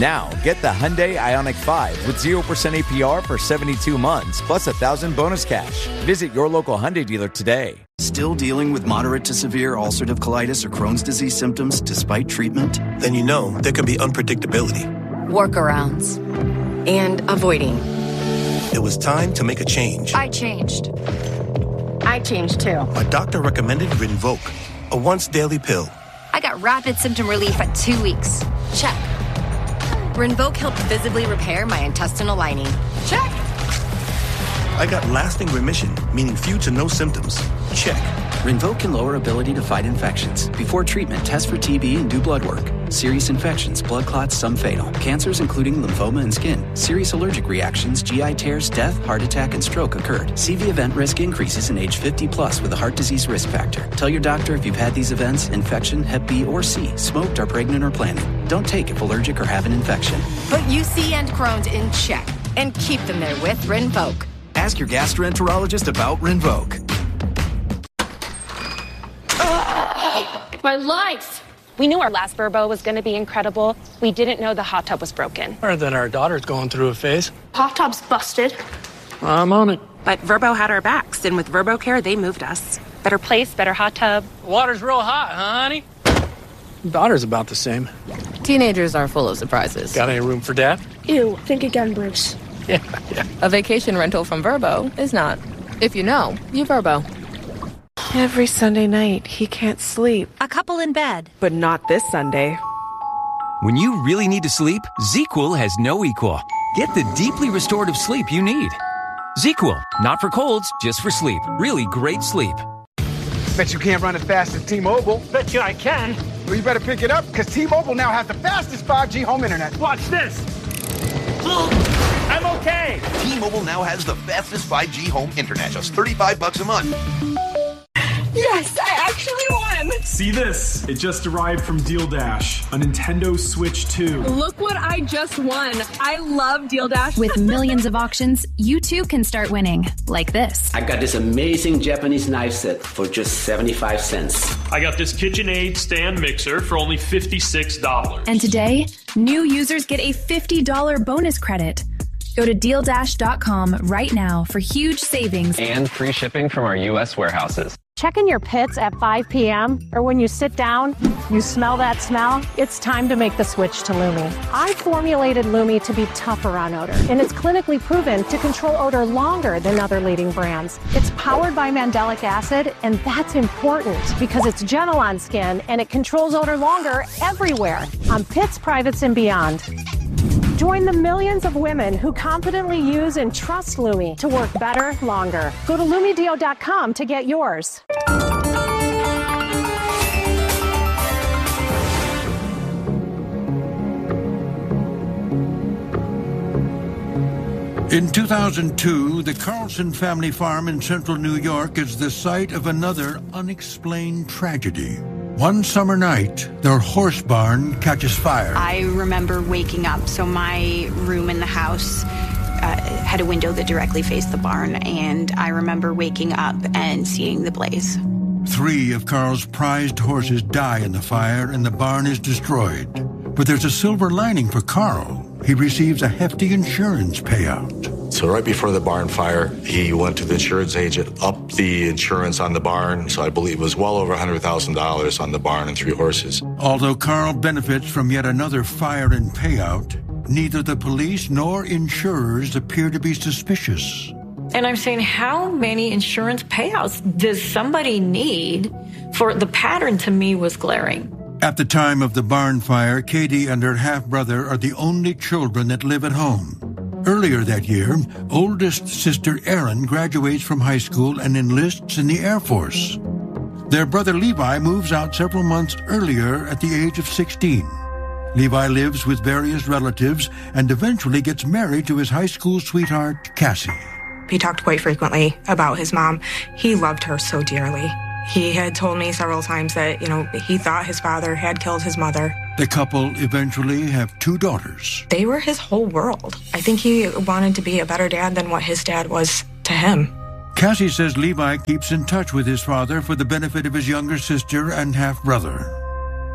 Now, get the Hyundai Ioniq 5 with 0% APR for 72 months, plus $1,000 bonus cash. Visit your local Hyundai dealer today. Still dealing with moderate to severe ulcerative colitis or Crohn's disease symptoms despite treatment? Then you know there could be unpredictability. Workarounds. And avoiding. It was time to make a change. I changed. I changed too. My doctor recommended Rinvoq, a once-daily pill. I got rapid symptom relief at 2 weeks. Check. Rinvoq helped visibly repair my intestinal lining. Check. I got lasting remission, meaning few to no symptoms. Check. Rinvoq can lower ability to fight infections. Before treatment, test for TB and do blood work. Serious infections, blood clots, some fatal. Cancers including lymphoma and skin. Serious allergic reactions, GI tears, death, heart attack, and stroke occurred. CV event risk increases in age 50 plus with a heart disease risk factor. Tell your doctor if you've had these events, infection, Hep B or C, smoked, are pregnant or planning. Don't take if allergic or have an infection. Put UC and Crohn's in check and keep them there with Rinvoq. Ask your gastroenterologist about Rinvoq. My life! We knew our last Vrbo was going to be incredible. We didn't know the hot tub was broken. Or that our daughter's going through a phase. Hot tub's busted. I'm on it. But Vrbo had our backs, and with VrboCare, they moved us. Better place, better hot tub. Water's real hot, huh, honey? Daughter's about the same. Teenagers are full of surprises. Got any room for dad? Ew, think again, Bruce. Yeah. A vacation rental from Vrbo is not. If you know, you Vrbo. Every Sunday night, he can't sleep. A couple in bed. But not this Sunday. When you really need to sleep, ZzzQuil has no equal. Get the deeply restorative sleep you need. ZzzQuil, not for colds, just for sleep. Really great sleep. Bet you can't run as fast as T-Mobile. Bet you I can. Well, you better pick it up, because T-Mobile now has the fastest 5G home internet. Watch this. I'm okay. T-Mobile now has the fastest 5G home internet. Just $35 a month. Yes, I actually won! See this? It just arrived from Deal Dash, a Nintendo Switch 2. Look what I just won. I love Deal Dash. With millions of auctions, you too can start winning, like this. I got this amazing Japanese knife set for just 75 cents. I got this KitchenAid stand mixer for only $56. And today, new users get a $50 bonus credit. Go to DealDash.com right now for huge savings and free shipping from our U.S. warehouses. Checking your pits at 5 p.m. or when you sit down, you smell that smell, it's time to make the switch to Lumi. I formulated Lumi to be tougher on odor, and it's clinically proven to control odor longer than other leading brands. It's powered by mandelic acid, and that's important because it's gentle on skin and it controls odor longer everywhere, on pits, privates, and beyond. Join the millions of women who confidently use and trust Lumi to work better, longer. Go to LumiDeo.com to get yours. In 2002, the Carlson family farm in central New York is the site of another unexplained tragedy. One summer night, their horse barn catches fire. I remember waking up. So my room in the house had a window that directly faced the barn, and I remember waking up and seeing the blaze. 3 of Carl's prized horses die in the fire, and the barn is destroyed. But there's a silver lining for Carl. He receives a hefty insurance payout. So right before the barn fire, he went to the insurance agent, upped the insurance on the barn. So I believe it was well over $100,000 on the barn and 3 horses. Although Carl benefits from yet another fire and payout, neither the police nor insurers appear to be suspicious. And I'm saying, how many insurance payouts does somebody need? For the pattern to me was glaring. At the time of the barn fire, Katie and her half-brother are the only children that live at home. Earlier that year, oldest sister Erin graduates from high school and enlists in the Air Force. Their brother Levi moves out several months earlier at the age of 16. Levi lives with various relatives and eventually gets married to his high school sweetheart, Cassie. He talked quite frequently about his mom. He loved her so dearly. He had told me several times that, he thought his father had killed his mother. The couple eventually have 2 daughters. They were his whole world. I think he wanted to be a better dad than what his dad was to him. Cassie says Levi keeps in touch with his father for the benefit of his younger sister and half-brother.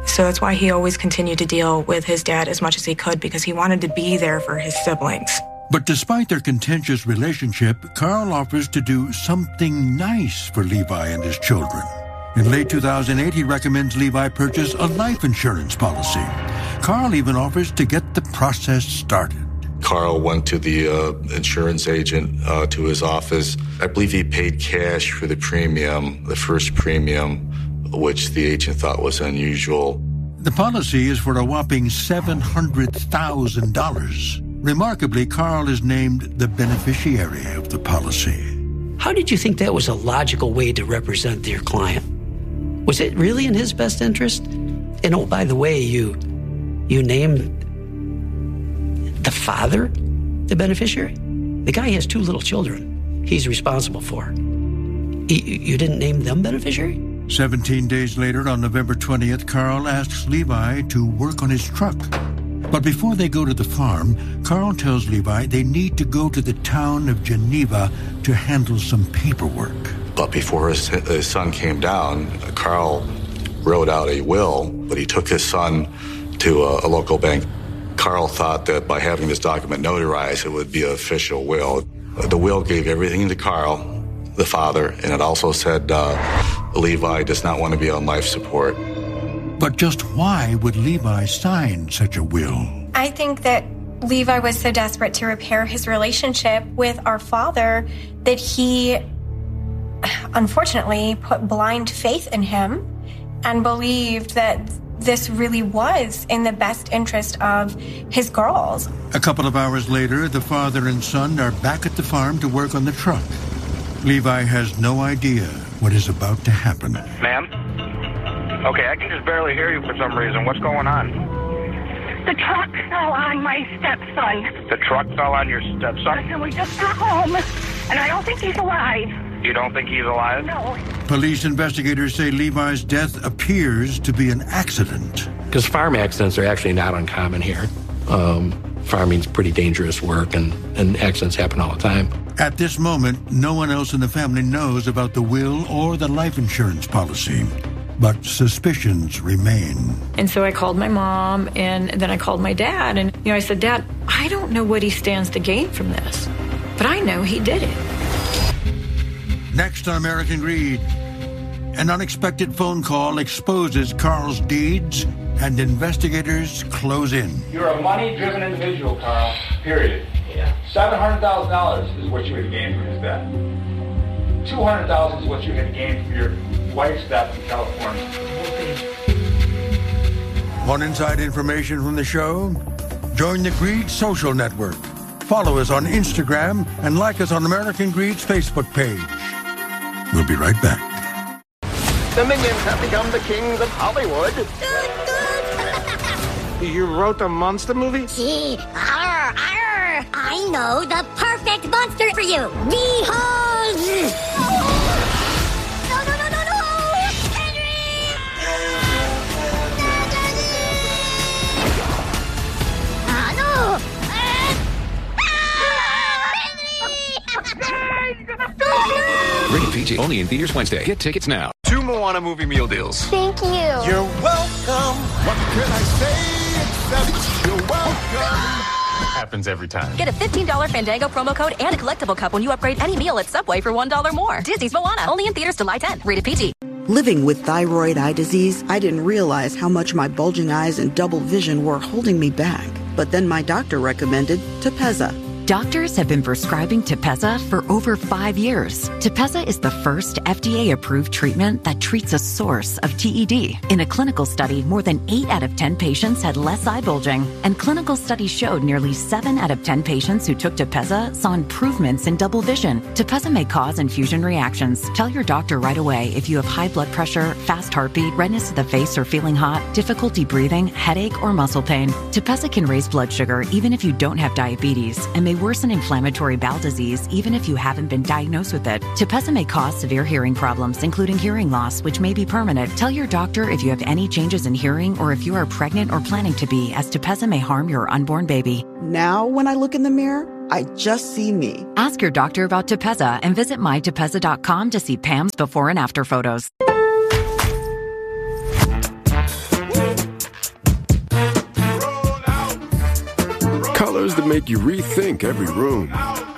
So that's why he always continued to deal with his dad as much as he could, because he wanted to be there for his siblings. But despite their contentious relationship, Carl offers to do something nice for Levi and his children. In late 2008, he recommends Levi purchase a life insurance policy. Carl even offers to get the process started. Carl went to the insurance agent to his office. I believe he paid cash for the premium, the first premium, which the agent thought was unusual. The policy is for a whopping $700,000. Remarkably, Carl is named the beneficiary of the policy. How did you think that was a logical way to represent your client? Was it really in his best interest? And oh, by the way, you named the father the beneficiary? The guy has 2 little children he's responsible for. You didn't name them beneficiary? 17 days later, on November 20th, Carl asks Levi to work on his truck. But before they go to the farm, Carl tells Levi they need to go to the town of Geneva to handle some paperwork. But before his son came down, Carl wrote out a will, but he took his son to a local bank. Carl thought that by having this document notarized, it would be an official will. The will gave everything to Carl, the father, and it also said Levi does not want to be on life support. But just why would Levi sign such a will? I think that Levi was so desperate to repair his relationship with our father that he, unfortunately, put blind faith in him and believed that this really was in the best interest of his girls. A couple of hours later, the father and son are back at the farm to work on the truck. Levi has no idea what is about to happen. Ma'am? Okay, I can just barely hear you for some reason. What's going on? The truck fell on my stepson. The truck fell on your stepson? And we just got home, and I don't think he's alive. You don't think he's alive? No. Police investigators say Levi's death appears to be an accident. Because farm accidents are actually not uncommon here. Farming's pretty dangerous work, and accidents happen all the time. At this moment, no one else in the family knows about the will or the life insurance policy. But suspicions remain. And so I called my mom, and then I called my dad. And, I said, Dad, I don't know what he stands to gain from this, but I know he did it. Next on American Greed, an unexpected phone call exposes Carl's deeds, and investigators close in. You're a money-driven individual, Carl, period. Yeah. $700,000 is what you had gained from his death. $200,000 is what you had gained from your wife's death in California. Want inside information from the show? Join the Greed Social Network. Follow us on Instagram and like us on American Greed's Facebook page. We'll be right back. The Minions have become the kings of Hollywood. You wrote the monster movie? Gee, arr, arr. I know the perfect monster for you. Behold! No, no, no, no, no! Henry! No! Rated PG. Only in theaters Wednesday. Get tickets now. 2 Moana movie meal deals. Thank you. You're welcome. What can I say except you're welcome? Happens every time. Get a $15 Fandango promo code and a collectible cup when you upgrade any meal at Subway for $1 more. Disney's Moana. Only in theaters July 10th. Rated PG. Living with thyroid eye disease, I didn't realize how much my bulging eyes and double vision were holding me back. But then my doctor recommended Tepezza. Doctors have been prescribing Tepezza for over 5 years. Tepezza is the first FDA-approved treatment that treats a source of TED. In a clinical study, more than 8 out of 10 patients had less eye bulging, and clinical studies showed nearly 7 out of 10 patients who took Tepezza saw improvements in double vision. Tepezza may cause infusion reactions. Tell your doctor right away if you have high blood pressure, fast heartbeat, redness of the face or feeling hot, difficulty breathing, headache, or muscle pain. Tepezza can raise blood sugar even if you don't have diabetes, and may worsen inflammatory bowel disease even if you haven't been diagnosed with it. Tepezza may cause severe hearing problems, including hearing loss, which may be permanent. Tell your doctor if you have any changes in hearing or if you are pregnant or planning to be, as Tepezza may harm your unborn baby. Now, when I look in the mirror, I just see me. Ask your doctor about Tepezza and visit mytepezza.com to see Pam's before and after photos. that make you rethink every room.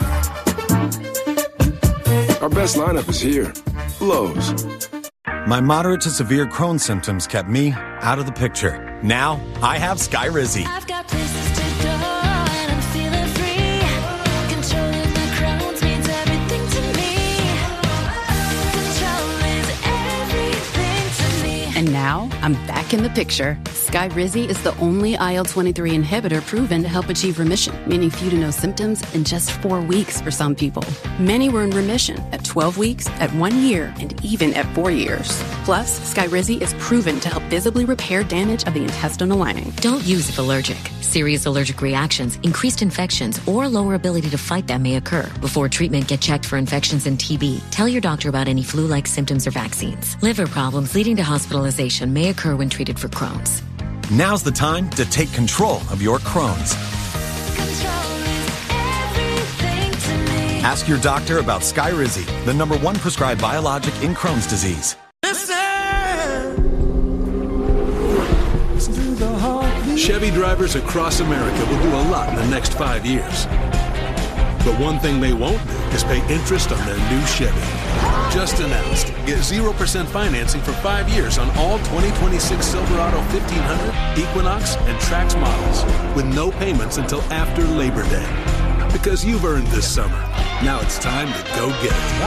Our best lineup is here. Lowe's. My moderate to severe Crohn's symptoms kept me out of the picture. Now, I have Skyrizi. I've got places to go and I'm feeling free. Controlling my Crohn's means everything to me. Control is everything to me. And now, I'm back in the picture. Skyrizi is the only IL-23 inhibitor proven to help achieve remission, meaning few to no symptoms in just 4 weeks for some people. Many were in remission at 12 weeks, at 1 year, and even at 4 years. Plus, Skyrizi is proven to help visibly repair damage of the intestinal lining. Don't use if allergic. Serious allergic reactions, increased infections, or lower ability to fight them may occur. Before treatment, get checked for infections and TB. Tell your doctor about any flu-like symptoms or vaccines. Liver problems leading to hospitalization may occur when treated for Crohn's. Now's the time to take control of your Crohn's. Ask your doctor about Skyrizi, the #1 prescribed biologic in Crohn's disease. Chevy drivers across America will do a lot in the next 5 years. But one thing they won't do is pay interest on their new Chevy. Just announced. Get 0% financing for 5 years on all 2026 Silverado 1500, Equinox, and Trax models with no payments until after Labor Day. Because you've earned this summer. Now it's time to go get it.